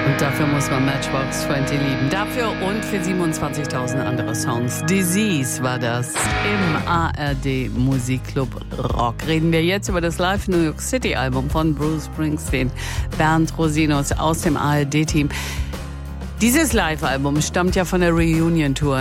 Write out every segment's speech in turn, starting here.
Und dafür muss man Matchbox 20 lieben. Dafür und für 27.000 andere Songs. Disease war das im ARD Musikclub Rock. Reden wir jetzt über das Live New York City Album von Bruce Springsteen. Bernd Rosinus aus dem ARD-Team. Dieses Live-Album stammt ja von der Reunion-Tour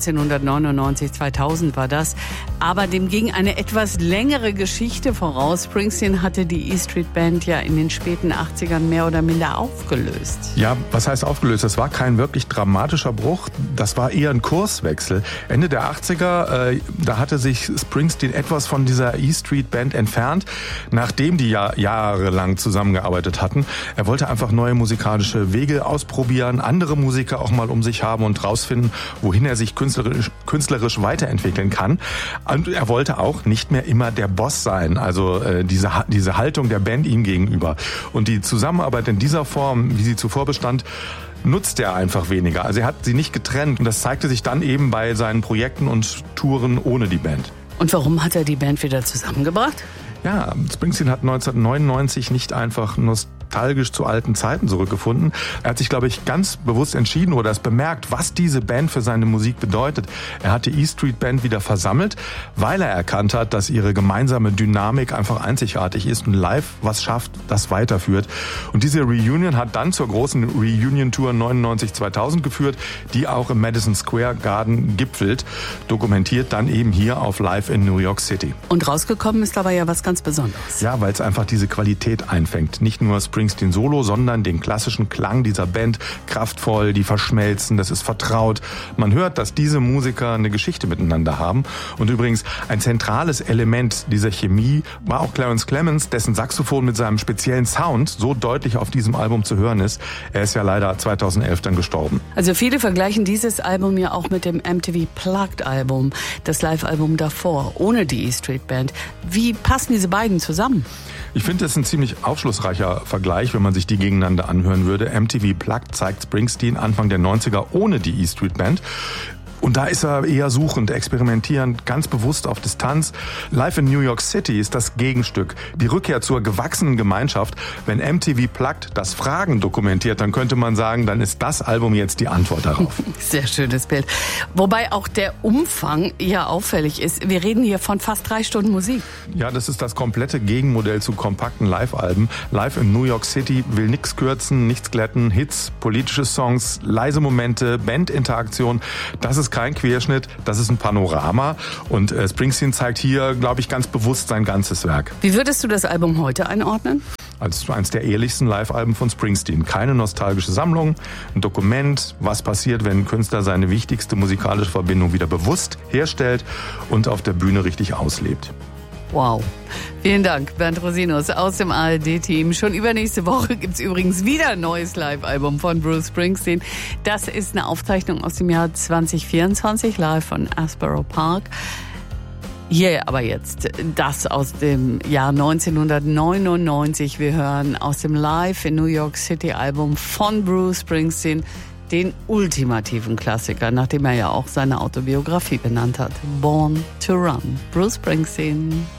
1999-2000 war das. Aber dem ging eine etwas längere Geschichte voraus. Springsteen hatte die E Street Band ja in den späten 80ern mehr oder minder aufgelöst. Ja, was heißt aufgelöst? Das war kein wirklich dramatischer Bruch. Das war eher ein Kurswechsel. Ende der 80er, da hatte sich Springsteen etwas von dieser E Street Band entfernt, nachdem die ja jahrelang zusammengearbeitet hatten. Er wollte einfach neue musikalische Wege ausprobieren, andere Musiker auch mal um sich haben und rausfinden, wohin er sich künstlerisch weiterentwickeln kann. Und er wollte auch nicht mehr immer der Boss sein, also diese Haltung der Band ihm gegenüber. Und die Zusammenarbeit in dieser Form, wie sie zuvor bestand, nutzt er einfach weniger. Also er hat sie nicht getrennt und das zeigte sich dann eben bei seinen Projekten und Touren ohne die Band. Und warum hat er die Band wieder zusammengebracht? Ja, Springsteen hat 1999 nicht einfach nostalgisch zu alten Zeiten zurückgefunden. Er hat sich, glaube ich, ganz bewusst entschieden oder es bemerkt, was diese Band für seine Musik bedeutet. Er hat die E Street Band wieder versammelt, weil er erkannt hat, dass ihre gemeinsame Dynamik einfach einzigartig ist und live was schafft, das weiterführt. Und diese Reunion hat dann zur großen Reunion-Tour 99-2000 geführt, die auch im Madison Square Garden gipfelt, dokumentiert dann eben hier auf Live in New York City. Und rausgekommen ist dabei ja was ganz Besonderes. Ja, weil es einfach diese Qualität einfängt. Nicht nur Springsteen Solo, sondern den klassischen Klang dieser Band. Kraftvoll, die verschmelzen, das ist vertraut. Man hört, dass diese Musiker eine Geschichte miteinander haben. Und übrigens ein zentrales Element dieser Chemie war auch Clarence Clemons, dessen Saxophon mit seinem speziellen Sound so deutlich auf diesem Album zu hören ist. Er ist ja leider 2011 dann gestorben. Also viele vergleichen dieses Album ja auch mit dem MTV Plugged Album, das Live-Album davor, ohne die E Street Band. Wie passen diese beiden zusammen? Ich finde, das ist ein ziemlich aufschlussreicher Vergleich, wenn man sich die gegeneinander anhören würde. MTV Plugged zeigt Springsteen Anfang der 90er ohne die E Street Band. Und da ist er eher suchend, experimentierend, ganz bewusst auf Distanz. Live in New York City ist das Gegenstück. Die Rückkehr zur gewachsenen Gemeinschaft. Wenn MTV Plugged das Fragen dokumentiert, dann könnte man sagen, dann ist das Album jetzt die Antwort darauf. Sehr schönes Bild. Wobei auch der Umfang ja auffällig ist. Wir reden hier von fast 3 Stunden Musik. Ja, das ist das komplette Gegenmodell zu kompakten Live-Alben. Live in New York City will nichts kürzen, nichts glätten. Hits, politische Songs, leise Momente, Bandinteraktion. Das ist kein Querschnitt, das ist ein Panorama und Springsteen zeigt hier, glaube ich, ganz bewusst sein ganzes Werk. Wie würdest du das Album heute einordnen? Als eines der ehrlichsten Live-Alben von Springsteen. Keine nostalgische Sammlung, ein Dokument, was passiert, wenn ein Künstler seine wichtigste musikalische Verbindung wieder bewusst herstellt und auf der Bühne richtig auslebt. Wow. Vielen Dank, Bernd Rosinus aus dem ARD-Team. Schon übernächste Woche gibt's übrigens wieder ein neues Live-Album von Bruce Springsteen. Das ist eine Aufzeichnung aus dem Jahr 2024, live von Asborough Park. Hier aber jetzt das aus dem Jahr 1999. Wir hören aus dem Live in New York City Album von Bruce Springsteen den ultimativen Klassiker, nachdem er ja auch seine Autobiografie benannt hat. Born to Run. Bruce Springsteen.